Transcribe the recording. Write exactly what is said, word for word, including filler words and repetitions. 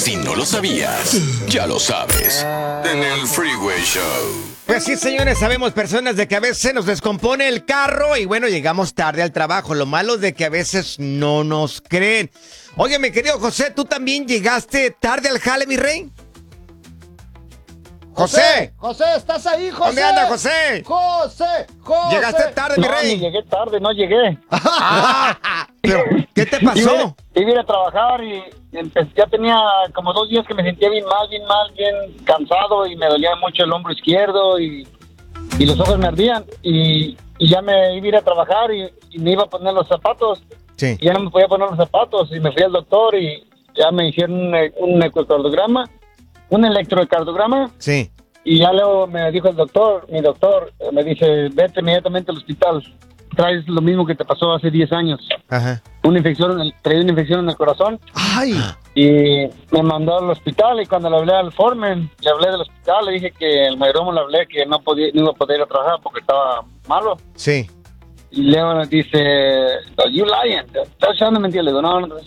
Si no lo sabías, ya lo sabes. En el Freeway Show. Pues sí, señores, sabemos personas de que a veces nos descompone el carro y bueno, llegamos tarde al trabajo. Lo malo es de que a veces no nos creen. Oye, mi querido José, ¿tú también llegaste tarde al jale, mi rey? José. José, ¿estás ahí, José? ¿Dónde anda, José? José, José. Llegaste tarde, mi No, rey. ni llegué tarde, no llegué. Ah, pero, ¿qué te pasó? Iba, iba a ir a trabajar y empe- ya tenía como dos días que me sentía bien mal, bien mal, bien cansado y me dolía mucho el hombro izquierdo y, y los ojos me ardían y, y ya me iba a ir a trabajar y, y me iba a poner los zapatos. Sí. Y ya no me podía poner los zapatos y me fui al doctor y ya me hicieron un, un ecocardiograma, un electrocardiograma. Sí. Y ya luego me dijo el doctor, mi doctor, eh, me dice, vete inmediatamente al hospital. Traes lo mismo que te pasó hace diez años. Ajá. Una infección, en el- traía una infección en el corazón. Ay. Y me mandó al hospital y cuando le hablé al foreman, le hablé del hospital, le dije que el mayordomo le hablé que no podía, no iba a poder ir a trabajar porque estaba malo. Sí. Y luego me dice, you lying, estás echando mentiras. Le digo, no, no,